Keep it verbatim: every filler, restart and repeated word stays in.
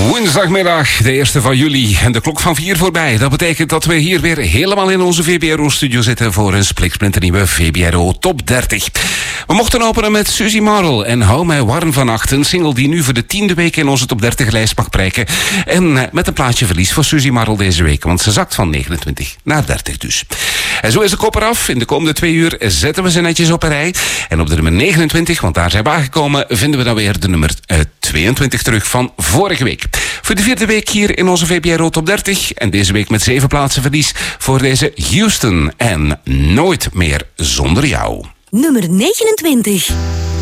Woensdagmiddag, de eerste van juli en de klok van vier voorbij. Dat betekent dat we hier weer helemaal in onze V B R O-studio zitten voor een spliksplinternieuwe V B R O Top dertig. We mochten openen met Suzy Marl en Hou mij warm vannacht. Een single die nu voor de tiende week in onze Top dertig lijst mag prijken. En met een plaatje verlies voor Suzy Marl deze week, want ze zakt van negenentwintig naar dertig dus. En zo is de kop eraf. In de komende twee uur zetten we ze netjes op een rij. En op de nummer negenentwintig, want daar zijn we aangekomen, vinden we dan weer de nummer uh, tweeëntwintig terug van vorige week. Voor de vierde week hier in onze V B R O Top dertig. En deze week met zeven plaatsen verlies voor deze Houston en Nooit meer zonder jou. Nummer negenentwintig.